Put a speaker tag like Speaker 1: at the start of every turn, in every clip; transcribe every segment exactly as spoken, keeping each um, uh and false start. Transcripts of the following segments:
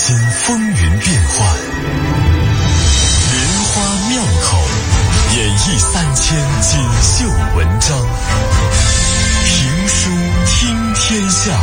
Speaker 1: 间风云变幻，莲花妙口演绎三千锦绣文章，评书听天下。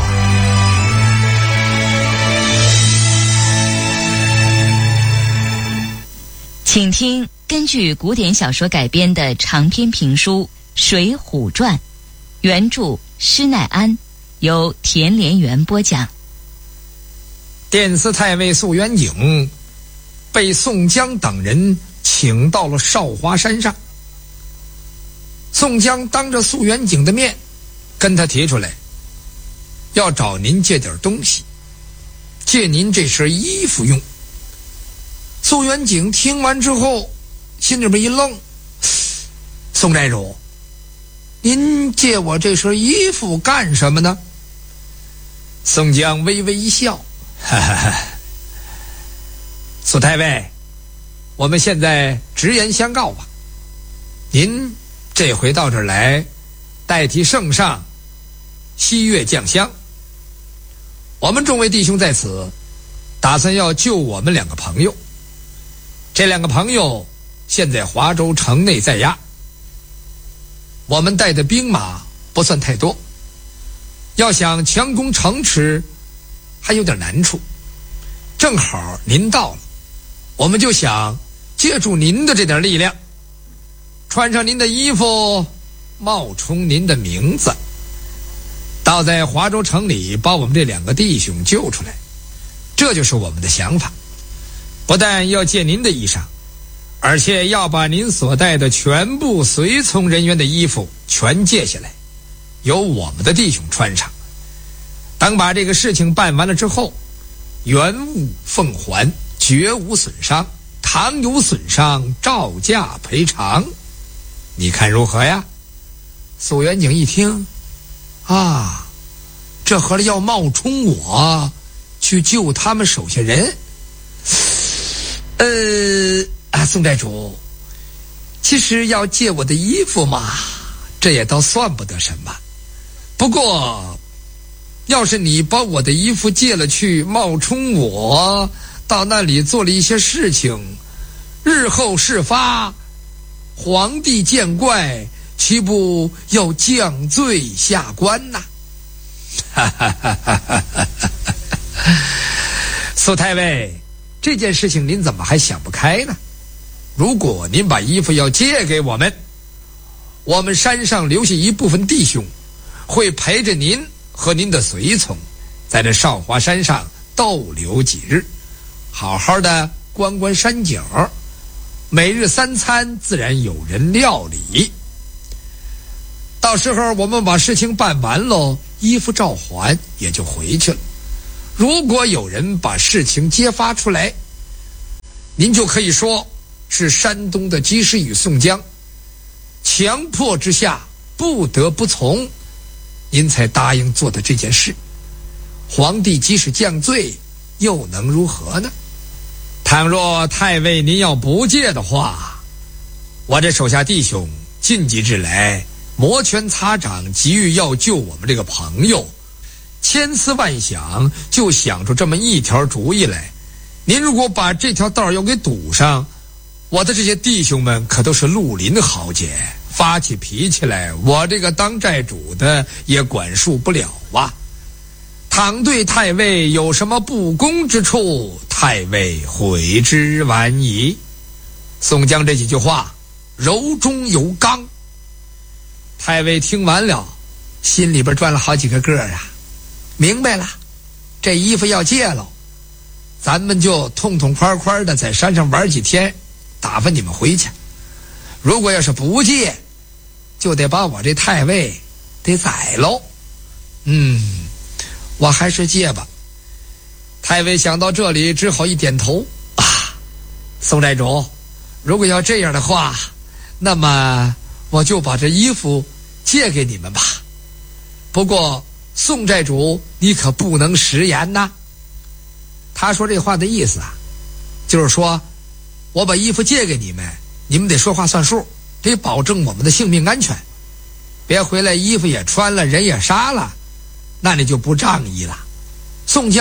Speaker 2: 请听根据古典小说改编的长篇评书《水浒传》，原著施耐庵，由田连元播讲。
Speaker 3: 殿司太尉肃元景被宋江等人请到了少华山上。宋江当着肃元景的面跟他提出来，要找您借点东西，借您这身衣服用。肃元景听完之后心里边一愣，宋寨主，您借我这身衣服干什么呢？宋江微微一笑，哈哈哈，苏太尉，我们现在直言相告吧，您这回到这儿来代替圣上西岳降香，我们众位弟兄在此打算要救我们两个朋友，这两个朋友现在华州城内在押，我们带的兵马不算太多，要想强攻城池还有点难处，正好您到了，我们就想借助您的这点力量，穿上您的衣服，冒充您的名字，到在华州城里把我们这两个弟兄救出来，这就是我们的想法。不但要借您的衣裳，而且要把您所带的全部随从人员的衣服全借下来，由我们的弟兄穿上。等把这个事情办完了之后，原物奉还，绝无损伤，倘有损伤照价赔偿，你看如何呀？肃元景一听，啊，这合着要冒充我去救他们手下人。呃啊，宋寨主，其实要借我的衣服嘛，这也倒算不得什么。不过要是你把我的衣服借了去，冒充我到那里做了一些事情，日后事发，皇帝见怪，岂不要降罪下官呐？哈哈哈哈哈哈！苏太尉，这件事情您怎么还想不开呢？如果您把衣服要借给我们，我们山上留下一部分弟兄会陪着您和您的随从在这少华山上逗留几日，好好的观观山景，每日三餐自然有人料理。到时候我们把事情办完喽，衣服照还也就回去了。如果有人把事情揭发出来，您就可以说是山东的及时雨宋江强迫之下不得不从，您才答应做的这件事。皇帝即使降罪，又能如何呢？倘若太尉您要不借的话，我这手下弟兄近几日来摩拳擦掌，急于要救我们这个朋友，千思万想就想出这么一条主意来。您如果把这条道要给堵上，我的这些弟兄们可都是绿林豪杰，发起脾气来，我这个当寨主的也管束不了啊。倘对太尉有什么不公之处，太尉悔之晚矣。宋江这几句话柔中有刚，太尉听完了心里边转了好几个个啊，明白了，这衣服要借了，咱们就痛痛快快的在山上玩几天，打发你们回去。如果要是不借，就得把我这太尉得宰喽。嗯，我还是借吧。太尉想到这里只好一点头，啊，宋寨主，如果要这样的话，那么我就把这衣服借给你们吧。不过宋寨主你可不能食言呐。他说这话的意思啊，就是说我把衣服借给你们，你们得说话算数，得保证我们的性命安全，别回来衣服也穿了，人也杀了，那你就不仗义了。宋江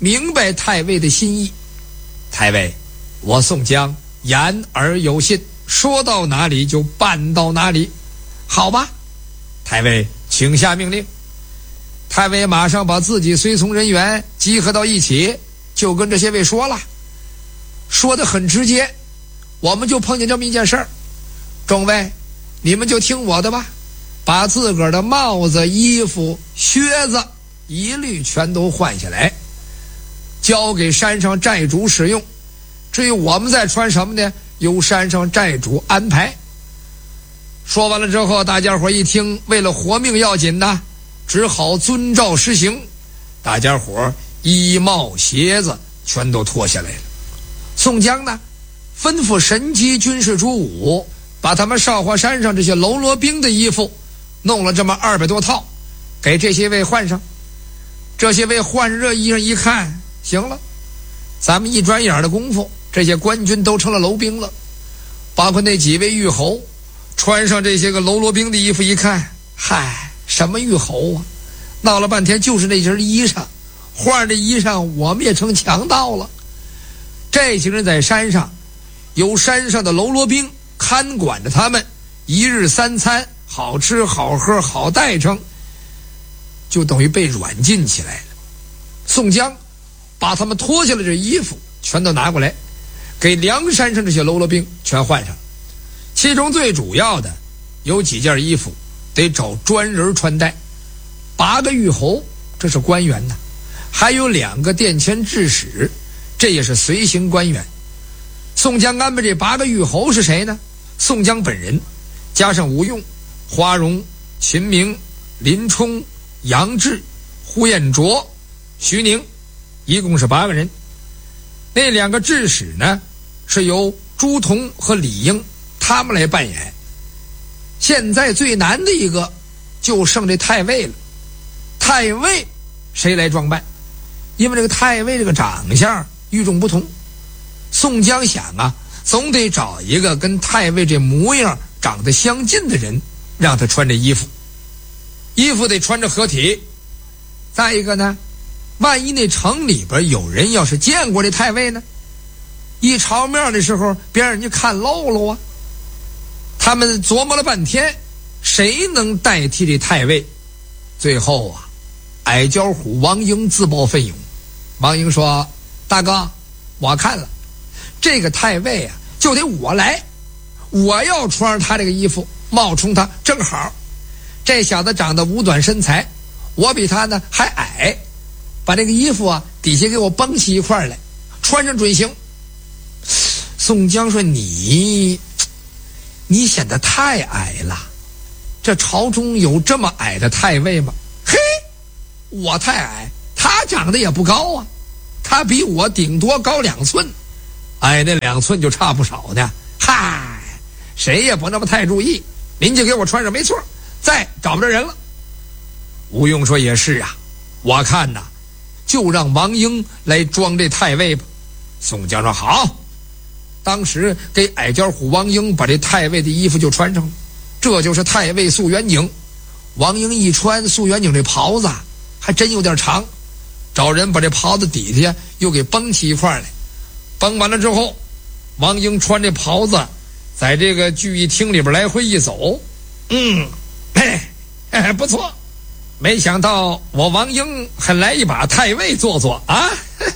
Speaker 3: 明白太尉的心意。太尉，我宋江言而有信，说到哪里就办到哪里。好吧，太尉请下命令。太尉马上把自己随从人员集合到一起，就跟这些位说了，说得很直接，我们就碰见这么一件事儿，众位你们就听我的吧，把自个儿的帽子、衣服、靴子一律全都换下来，交给山上寨主使用。至于我们再穿什么呢，由山上寨主安排。说完了之后，大家伙一听，为了活命要紧呐，只好遵照实行。大家伙衣帽鞋子全都脱下来了。宋江呢，吩咐神机军士主武，把他们少华山上这些喽啰兵的衣服弄了这么二百多套，给这些位换上。这些位换上这衣裳一看，行了，咱们一转眼的功夫，这些官军都成了楼兵了。包括那几位御侯，穿上这些个喽啰兵的衣服一看，嗨，什么御侯啊，闹了半天就是那身衣裳，换这衣裳我们也成强盗了。这些人在山上，有山上的喽啰兵看管着他们，一日三餐好吃好喝好待成，就等于被软禁起来了。宋江把他们脱下来这衣服全都拿过来，给梁山上这些喽啰兵全换上。其中最主要的有几件衣服得找专人穿戴，八个御侯，这是官员呐，还有两个殿前制使，这也是随行官员。宋江安排这八个御侯是谁呢？宋江本人加上吴用、花荣、秦明、林冲、杨志、呼延灼、徐宁，一共是八个人。那两个制使呢，是由朱仝和李应他们来扮演。现在最难的一个就剩这太尉了。太尉谁来装扮？因为这个太尉这个长相与众不同，宋江想啊，总得找一个跟太尉这模样长得相近的人，让他穿这衣服。衣服得穿着合体。再一个呢，万一那城里边有人要是见过这太尉呢，一朝面的时候别让人家看漏了啊。他们琢磨了半天，谁能代替这太尉？最后啊，矮脚虎王英自报奋勇。王英说：“大哥，我看了，这个太尉啊，就得我来，我要穿上他这个衣服，冒充他正好。这小子长得五短身材，我比他呢还矮，把这个衣服啊底下给我绷起一块来，穿上准行。”宋江说：“你你显得太矮了，这朝中有这么矮的太尉吗？”嘿，我太矮，他长得也不高啊，他比我顶多高两寸，矮那两寸就差不少呢。嗨，谁也不那么太注意，您就给我穿上没错，再找不着人了。吴用说：“也是啊，我看呐，就让王英来装这太尉吧。”宋江说：“好。”当时给矮脚虎王英把这太尉的衣服就穿上了，这就是太尉素元景。王英一穿素元景这袍子还真有点长，找人把这袍子底下又给绷起一块来。绷完了之后，王英穿这袍子在这个聚义厅里边来回一走，嗯，嘿，嘿，不错，没想到我王英还来一把太尉做做啊。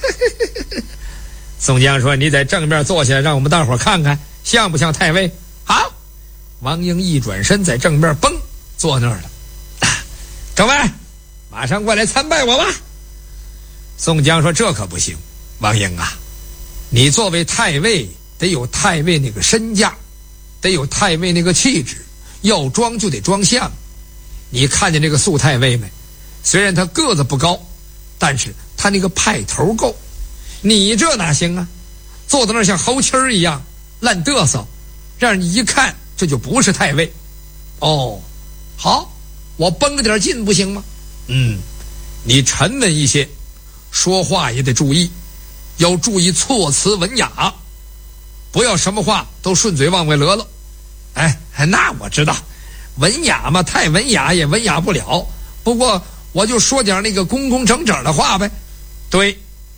Speaker 3: 宋江说：“你在正面坐下，让我们大伙看看像不像太尉。”好，王英一转身在正面蹦坐那儿了。各位马上过来参拜我吧。宋江说：“这可不行，王英啊，你作为太尉得有太尉那个身价，得有太尉那个气质，要装就得装像。你看见这个素太尉没？虽然他个子不高，但是他那个派头够。你这哪行啊？坐在那儿像猴青儿一样烂嘚瑟，让人一看这就不是太尉。哦，好，我绷个点劲不行吗？嗯，你沉稳一些，说话也得注意，要注意措辞文雅，不要什么话都顺嘴往外勒了。哎，那我知道，文雅嘛，太文雅也文雅不了。不过我就说点那个工工整整的话呗。对，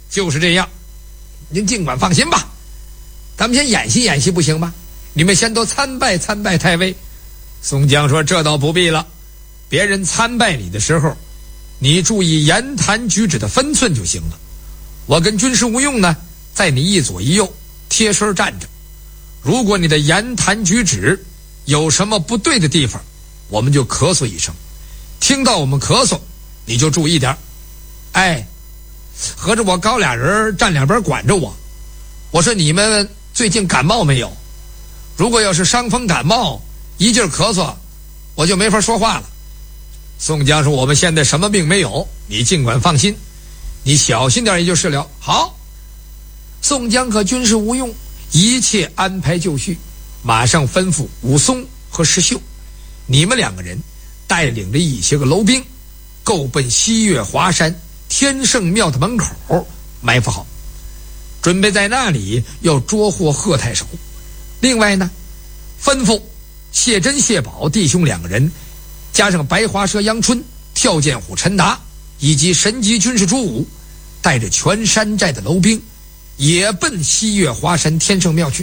Speaker 3: 就是这样，您尽管放心吧。咱们先演习演习不行吗？你们先都参拜参拜太尉。宋江说：“这倒不必了，别人参拜你的时候，你注意言谈举止的分寸就行了。我跟军师吴用呢，在你一左一右贴身站着。如果你的言谈举止有什么不对的地方，我们就咳嗽一声，听到我们咳嗽，你就注意点。哎，合着我搞俩人站两边管着我。我说你们最近感冒没有？如果要是伤风感冒，一劲儿咳嗽，我就没法说话了。”宋江说：“我们现在什么病没有，你尽管放心，你小心点也就是了。”好，宋江和军师吴用一切安排就绪，马上吩咐武松和石秀，你们两个人带领着一些个楼兵，够奔西岳华山天圣庙的门口埋伏好，准备在那里要捉获贺太守。另外呢，吩咐谢珍、谢宝弟兄两个人，加上白花蛇杨春、跳涧虎陈达以及神级军士朱武，带着全山寨的楼兵也奔西岳华山天圣庙去。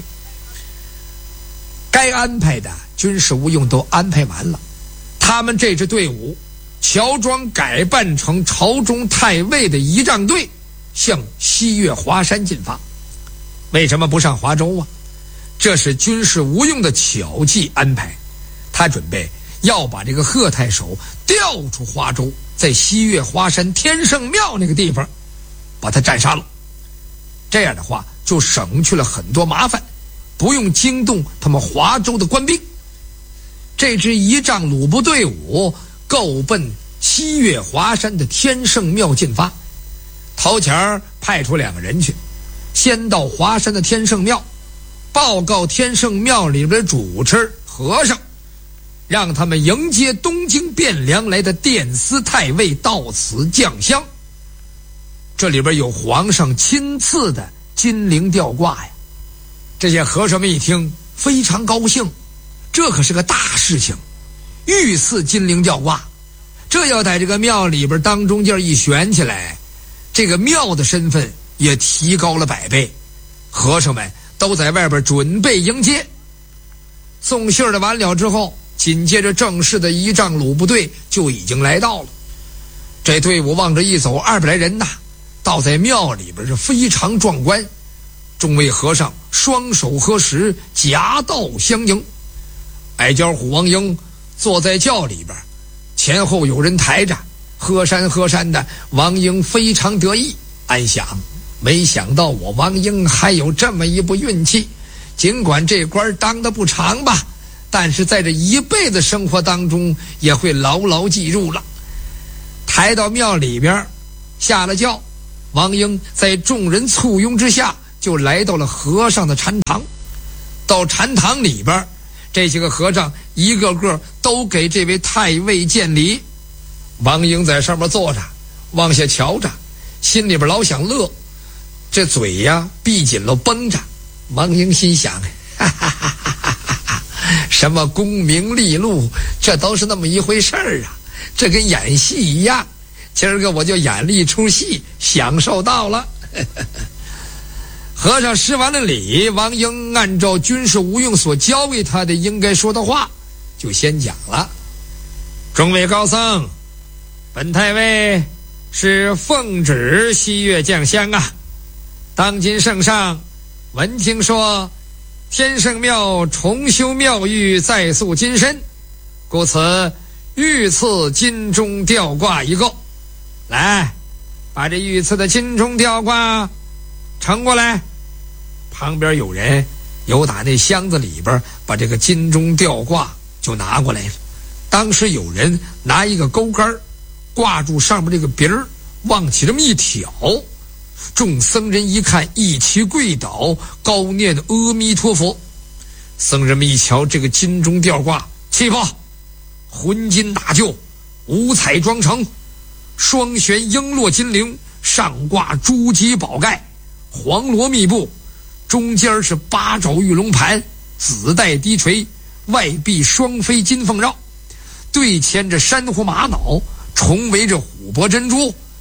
Speaker 3: 该安排的军事吴用都安排完了，他们这支队伍乔装改扮成朝中太尉的仪仗队，向西岳华山进发。为什么不上华州啊？这是军事吴用的巧计安排，他准备要把这个贺太守调出华州，在西岳华山天圣庙那个地方把他斩杀了。这样的话就省去了很多麻烦，不用惊动他们华州的官兵。这支仪仗鲁部队伍够奔西岳华山的天圣庙进发。头前派出两个人去，先到华山的天圣庙报告天圣庙里边的主持和尚，让他们迎接东京汴梁来的殿司太尉到此降香。这里边有皇上亲赐的金陵吊挂呀。这些和尚们一听非常高兴，这可是个大事情，御赐金陵吊挂，这要在这个庙里边当中间一悬起来，这个庙的身份也提高了百倍。和尚们都在外边准备迎接。送信儿的完了之后，紧接着正式的仪仗鲁部队就已经来到了。这队伍往这一走，二百来人呐，倒在庙里边是非常壮观。众位和尚双手合十，夹道相迎。矮脚虎王英坐在轿里边，前后有人抬着，喝山喝山的。王英非常得意，暗想：没想到我王英还有这么一步运气，尽管这官当得不长吧，但是在这一辈子生活当中也会牢牢记住了。抬到庙里边，下了轿，王英在众人簇拥之下就来到了和尚的禅堂。到禅堂里边，这些个和尚一个个都给这位太尉见礼。王英在上面坐着，往下瞧着，心里边老想乐，这嘴呀闭紧了绷着。王英心想，哈哈哈哈哈哈，什么功名利禄，这都是那么一回事儿啊，这跟演戏一样，今儿个我就演了一出戏，享受到了。和尚施完了礼，王英按照军事吴用所教给他的应该说的话，就先讲了：众位高僧，本太尉是奉旨西岳降香啊。当今圣上闻听说天圣庙重修庙宇，再塑金身，故此御赐金钟吊挂一个。来，把这御赐的金钟吊挂呈过来。旁边有人由打那箱子里边把这个金钟吊挂就拿过来了。当时有人拿一个钩竿挂住上面这个鼻儿，往起这么一挑，众僧人一看，一齐跪倒，高念阿弥陀佛。僧人们一瞧这个金钟吊挂，起吧，浑金大鹫，五彩装成，双悬璎珞金铃，上挂珠玑宝盖，黄罗密布，中间是八爪玉龙盘，紫带低垂，外壁双飞金凤绕，对牵着珊瑚玛瑙，重围着琥珀珍珠。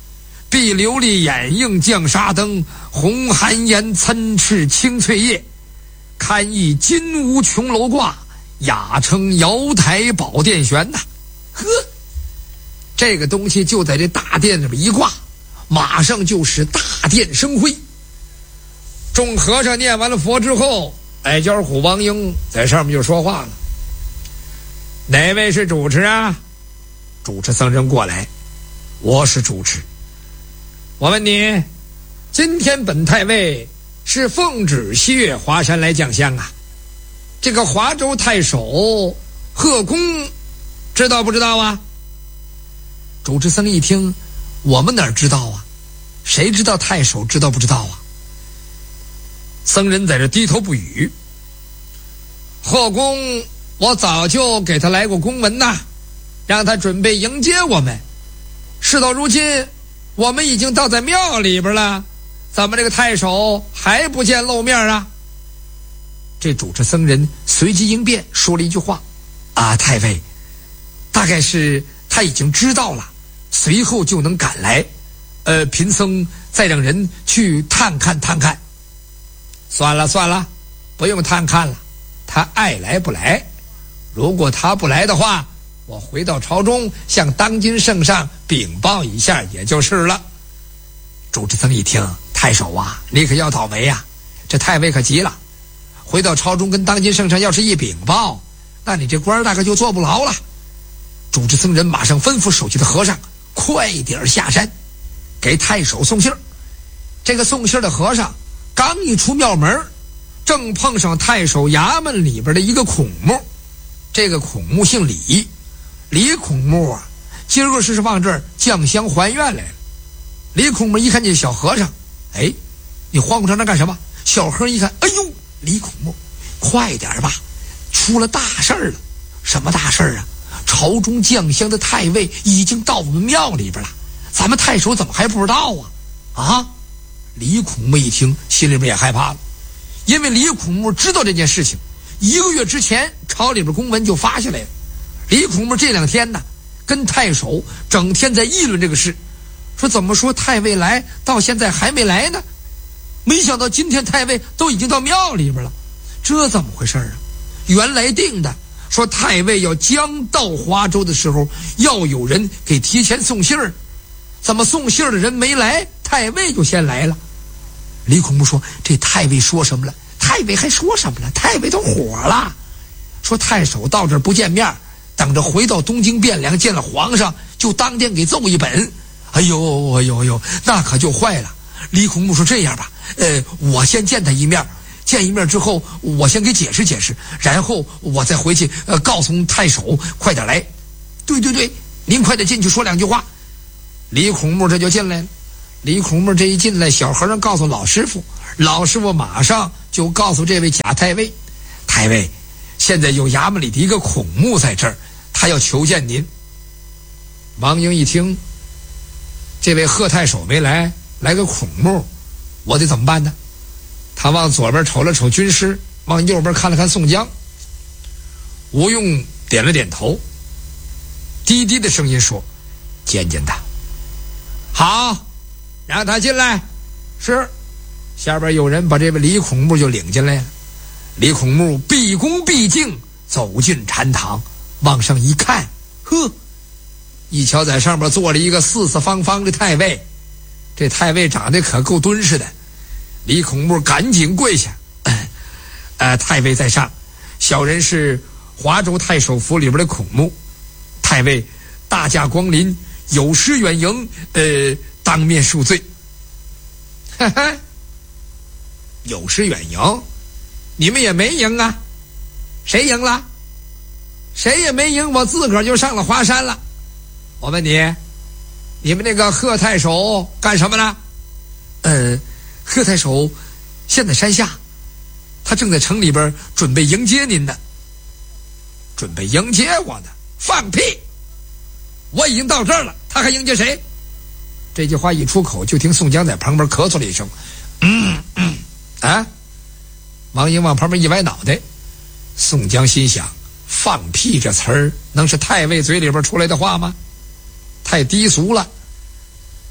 Speaker 3: 碧琉璃眼映绛纱灯，红寒烟参翅青翠叶。堪忆金屋琼楼挂，雅称瑶台宝殿悬呐。呵，这个东西就在这大殿里边一挂，马上就是大殿生辉。众和尚念完了佛之后，矮脚虎王英在上面就说话了：哪位是主持啊？主持僧人过来，我是主持。我问你，今天本太尉是奉旨西岳华山来降香啊，这个华州太守贺公知道不知道啊？主持僧一听，我们哪知道啊？谁知道太守知道不知道啊？僧人在这低头不语。贺公我早就给他来过公文呐，让他准备迎接我们。事到如今，我们已经到在庙里边了，怎么这个太守还不见露面啊？这主持僧人随机应变，说了一句话：啊，太尉，大概是他已经知道了，随后就能赶来。呃，贫僧再让人去探看探看。算了算了，不用探看了，他爱来不来。如果他不来的话，我回到朝中向当今圣上禀报一下也就是了。主持僧一听，太守啊，你可要倒霉呀、啊！这太尉可急了，回到朝中跟当今圣上要是一禀报，那你这官大概就坐不牢了。主持僧人马上吩咐手下的和尚快点下山，给太守送信儿。这个送信的和尚刚一出庙门，正碰上太守衙门里边的一个孔目。这个孔目姓李，李孔目啊，今儿个是往这儿降香还愿来了。李孔目一看这小和尚，哎，你慌慌张张干什么？小和尚一看，哎呦，李孔目，快点吧，出了大事儿了。什么大事儿啊？朝中降香的太尉已经到我们庙里边了，咱们太守怎么还不知道啊？啊！李孔目一听，心里边也害怕了，因为李孔目知道这件事情，一个月之前朝里边公文就发下来了。李孔目这两天呢，跟太守整天在议论这个事，说怎么说太尉来到现在还没来呢？没想到今天太尉都已经到庙里边了，这怎么回事啊？原来定的说太尉要将到华州的时候，要有人给提前送信儿，怎么送信儿的人没来，太尉就先来了。李孔目说，这太尉说什么了？太尉还说什么了？太尉都火了，说太守到这儿不见面，等着回到东京汴梁见了皇上，就当天给奏一本。哎呦哎呦哎呦，那可就坏了。李孔目说，这样吧，呃，我先见他一面，见一面之后，我先给解释解释，然后我再回去，呃，告诉太守快点来。对对对，您快点进去说两句话。李孔目这就进来了。李孔目这一进来，小和尚告诉老师傅，老师傅马上就告诉这位贾太尉，太尉，现在有衙门里的一个孔目在这儿，他要求见您。王英一听，这位贺太守没来，来个孔目，我得怎么办呢？他往左边瞅了瞅军师，往右边看了看宋江。吴用点了点头，低低的声音说，见见他。好，让他进来。是。下边有人把这位李孔目就领进来了。李孔目毕恭毕敬走进禅堂，往上一看，呵，一瞧在上边坐着一个四四方方的太尉，这太尉长得可够敦实的。李孔目赶紧跪下，呃，太尉在上，小人是华州太守府里边的孔目，太尉大驾光临，有失远迎，呃，当面恕罪。哈哈，有失远迎，你们也没赢啊？谁赢了？谁也没赢，我自个儿就上了华山了。我问你，你们那个贺太守干什么呢？呃，贺太守现在山下，他正在城里边准备迎接您呢。准备迎接我呢？放屁！我已经到这儿了，他还迎接谁？这句话一出口，就听宋江在旁边咳嗽了一声，嗯嗯啊！王英往旁边一歪脑袋。宋江心想，放屁这词儿能是太尉嘴里边出来的话吗？太低俗了。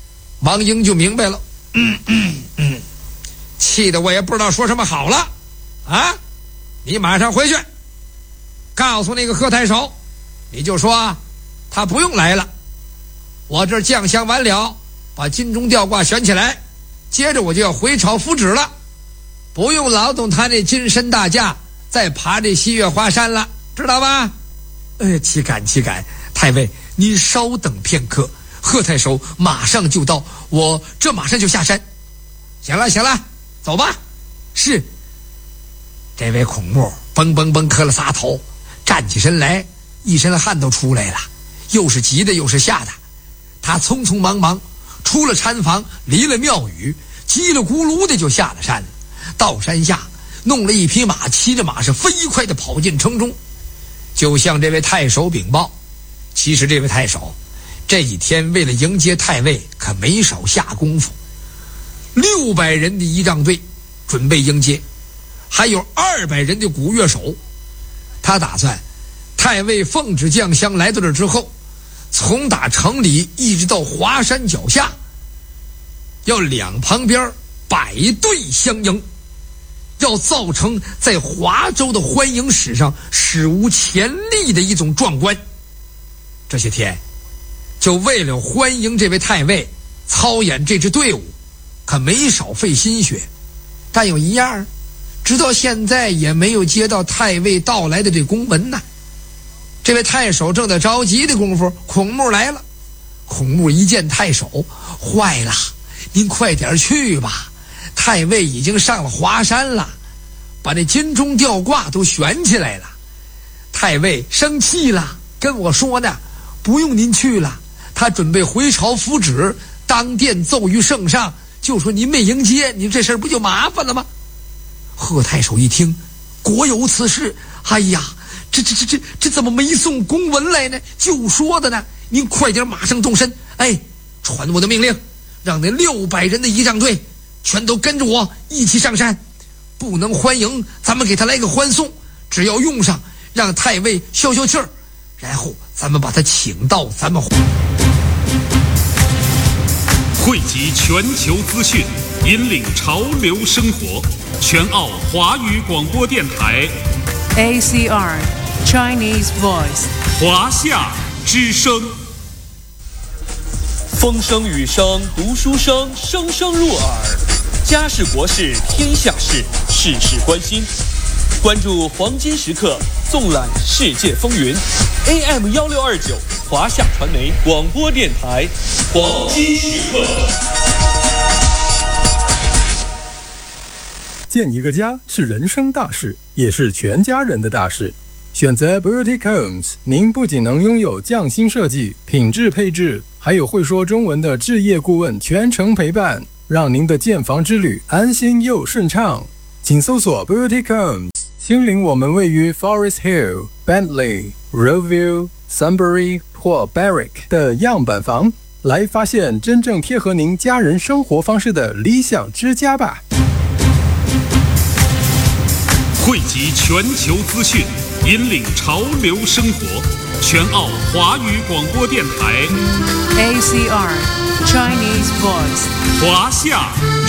Speaker 3: 王英就明白了，嗯嗯嗯，气得我也不知道说什么好了啊！你马上回去告诉那个贺太守，你就说他不用来了，我这将相完了，把金钟吊挂悬起来，接着我就要回朝复旨了，不用劳动他那金身大驾再爬这西岳华山了，知道吧？哎，岂敢岂敢，太尉您稍等片刻，贺太守马上就到，我这马上就下山。行了行了，走吧。是。这位孔目嘣嘣嘣磕了仨头，站起身来，一身汗都出来了，又是急的又是吓的。他匆匆忙忙出了禅房，离了庙宇，叽里咕噜的就下了山了。到山下弄了一匹马，骑着马是飞快的跑进城中，就向这位太守禀报。其实这位太守这一天为了迎接太尉可没少下功夫，六百人的仪仗队准备迎接，还有二百人的鼓乐手。他打算太尉奉旨将相来到这之后，从打城里一直到华山脚下，要两旁边摆队相迎，要造成在华州的欢迎史上史无前例的一种壮观。这些天就为了欢迎这位太尉，操演这支队伍可没少费心血，但有一样，直到现在也没有接到太尉到来的这公文呐。这位太守正在着急的功夫，孔目来了。孔目一见太守，坏了，您快点去吧，太尉已经上了华山了，把那金钟吊挂都悬起来了。太尉生气了，跟我说呢，不用您去了，他准备回朝复旨，当殿奏于圣上，就说您没迎接，您这事儿不就麻烦了吗？贺太守一听，果有此事，哎呀，这这这这这怎么没送公文来呢？就说的呢，您快点马上动身，哎，传我的命令，让那六百人的仪仗队全都跟着我一起上山，不能欢迎咱们给他来个欢送，只要用上，让太尉消消气儿，然后咱们把他请到咱们
Speaker 4: 汇集全球资讯，引领潮流生活，全澳华语广播电台
Speaker 5: A C R Chinese Voice
Speaker 4: 华夏之声。
Speaker 6: 风声雨声读书声，声声入耳。家事国事天下事，事事关心。关注黄金时刻，纵览世界风云。A M 幺六二九华夏传媒广播电台，黄金时刻。
Speaker 7: 建一个家是人生大事，也是全家人的大事。选择 Boutique Homes， 您不仅能拥有匠心设计、品质配置，还有会说中文的置业顾问全程陪伴，让您的建房之旅安心又顺畅。请搜索 Boutique Homes， 亲临我们位于 Forest Hill、Bentley、Riverview、Sunbury 或 Berwick 的样板房，来发现真正贴合您家人生活方式的理想之家吧。
Speaker 4: 汇集全球资讯，引领潮流生活，全澳华语广播电台
Speaker 5: A C R Chinese Voice
Speaker 4: 华夏